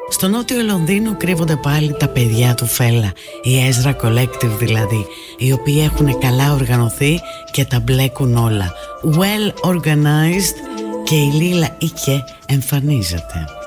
Στο νότιο Λονδίνο κρύβονται πάλι τα παιδιά του Φέλα, η Ezra Collective δηλαδή, οι οποίοι έχουν καλά οργανωθεί και τα μπλέκουν όλα. Well organized, και η Λίλα Ικέ εμφανίζεται.